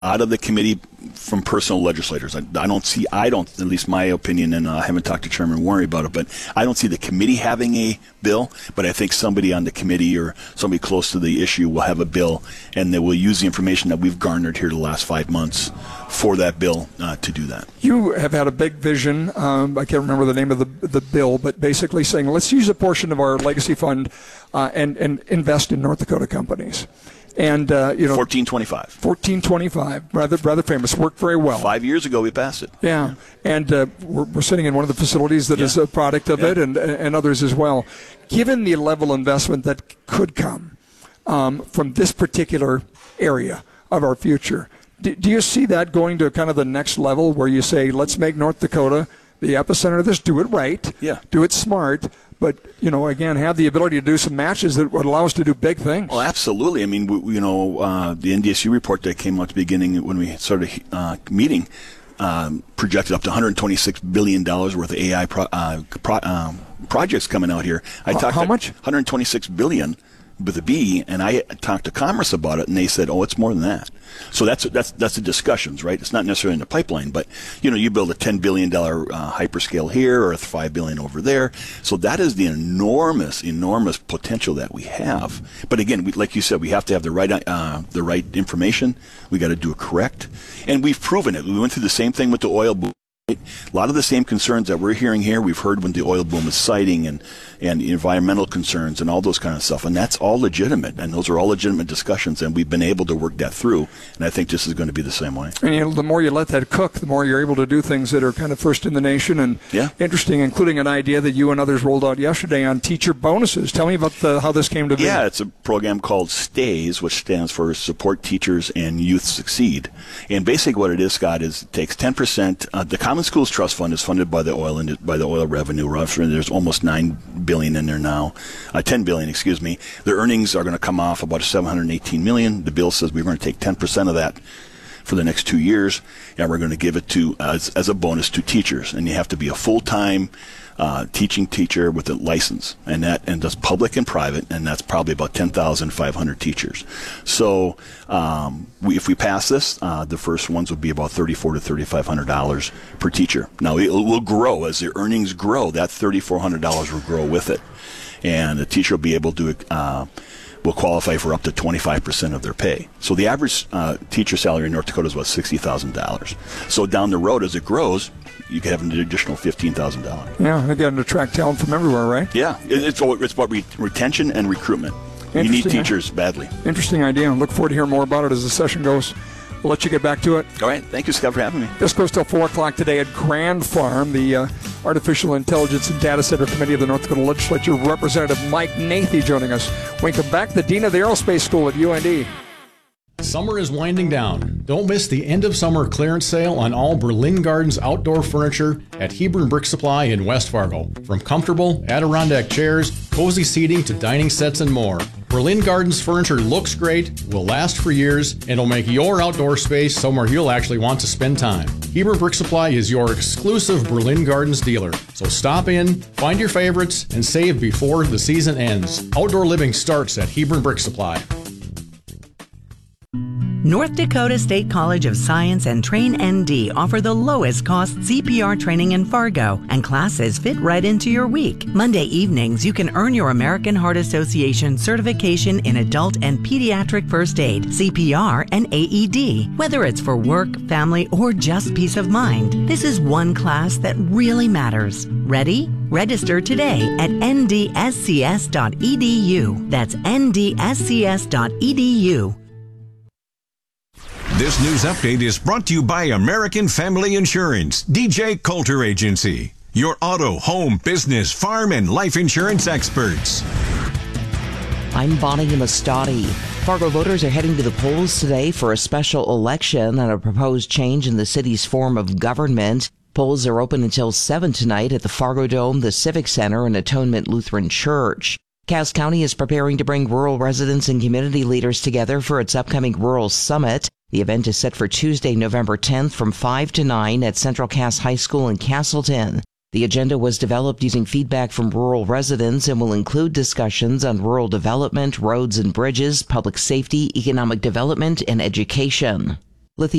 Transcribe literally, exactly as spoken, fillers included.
out of the committee from personal legislators. I, I don't see, I don't, at least my opinion, and uh, I haven't talked to Chairman Warren about it, but I don't see the committee having a bill, but I think somebody on the committee or somebody close to the issue will have a bill, and they will use the information that we've garnered here the last five months for that bill uh, to do that. You have had a big vision, um, I can't remember the name of the the bill, but basically saying let's use a portion of our legacy fund uh, and, and invest in North Dakota companies. And, uh, you know, fourteen twenty-five. fourteen twenty-five, rather rather famous, worked very well. Five years ago we passed it. Yeah, and uh, we're, we're sitting in one of the facilities that yeah. is a product of yeah. it, and and others as well. Given the level of investment that could come um, from this particular area of our future, do, do you see that going to kind of the next level where you say, let's make North Dakota the epicenter of this, do it right, yeah. do it smart, but, you know, again, have the ability to do some matches that would allow us to do big things. Well, absolutely. I mean, we, you know, uh, the N D S U report that came out at the beginning when we started uh, meeting um, projected up to one hundred twenty-six billion dollars worth of A I pro, uh, pro, um, projects coming out here. I talked How much? one hundred twenty-six billion dollars with a B, and I talked to Commerce about it, and they said, oh, it's more than that. So that's that's that's the discussions, right? It's not necessarily in the pipeline, but, you know, you build a ten billion dollars uh, hyperscale here or a five billion dollars over there. So that is the enormous, enormous potential that we have. But again, we, like you said, we have to have the right uh, the right information. We got to do it correct. And we've proven it. We went through the same thing with the oil boom. A lot of the same concerns that we're hearing here, we've heard when the oil boom is citing, and, and environmental concerns and all those kind of stuff. And that's all legitimate. And those are all legitimate discussions. And we've been able to work that through. And I think this is going to be the same way. And you know, the more you let that cook, the more you're able to do things that are kind of first in the nation and yeah. interesting, including an idea that you and others rolled out yesterday on teacher bonuses. Tell me about the, how this came to be. Yeah, it's a program called STAYS, which stands for Support Teachers and Youth Succeed. And basically what it is, Scott, is it takes ten percent. Uh, the Common Schools Trust Fund is funded by the oil and by the oil revenue. Roughly, there's almost nine billion in there now, uh, ten billion, excuse me. Their earnings are going to come off about seven hundred eighteen million. The bill says we're going to take ten percent of that for the next two years, and we're going to give it to as, as a bonus to teachers. And you have to be a full-time uh, teaching teacher with a license, and that and that's public and private, and that's probably about ten thousand five hundred teachers. So um, we, if we pass this, uh, the first ones would be about thirty-four to thirty-five hundred dollars per teacher. Now it will grow as the earnings grow. That thirty-four hundred dollars will grow with it, and the teacher will be able to. Uh, will qualify for up to twenty-five percent of their pay. So the average uh, teacher salary in North Dakota is about sixty thousand dollars. So down the road, as it grows, you can have an additional fifteen thousand dollars. Yeah, again, to attract talent from everywhere, right? Yeah, it's, it's about re- retention and recruitment. You need teachers badly. Interesting idea. Look forward to hearing more about it as the session goes. We'll let you get back to it. All right. Thank you, Scott, for having me. This goes till four o'clock today at Grand Farm. The uh, Artificial Intelligence and Data Center Committee of the North Dakota Legislature, Representative Mike Nathy joining us. When we come back, the Dean of the Aerospace School at U N D. Summer is winding down. Don't miss the end of summer clearance sale on all Berlin Gardens outdoor furniture at Hebron Brick Supply in West Fargo. From comfortable Adirondack chairs, cozy seating to dining sets and more. Berlin Gardens furniture looks great, will last for years, and will make your outdoor space somewhere you'll actually want to spend time. Hebron Brick Supply is your exclusive Berlin Gardens dealer. So stop in, find your favorites, and save before the season ends. Outdoor living starts at Hebron Brick Supply. North Dakota State College of Science and Train N D offer the lowest cost C P R training in Fargo, and classes fit right into your week. Monday evenings, you can earn your American Heart Association certification in adult and pediatric first aid, C P R, and A E D. Whether it's for work, family, or just peace of mind, this is one class that really matters. Ready? Register today at N D S C S dot E D U. That's N D S C S dot E D U. This news update is brought to you by American Family Insurance, D J Coulter Agency, your auto, home, business, farm, and life insurance experts. I'm Bonnie Mastati. Fargo voters are heading to the polls today for a special election and a proposed change in the city's form of government. Polls are open until seven tonight at the Fargo Dome, the Civic Center, and Atonement Lutheran Church. Cass County is preparing to bring rural residents and community leaders together for its upcoming Rural Summit. The event is set for Tuesday, November tenth from five to nine at Central Cass High School in Castleton. The agenda was developed using feedback from rural residents and will include discussions on rural development, roads and bridges, public safety, economic development, and education.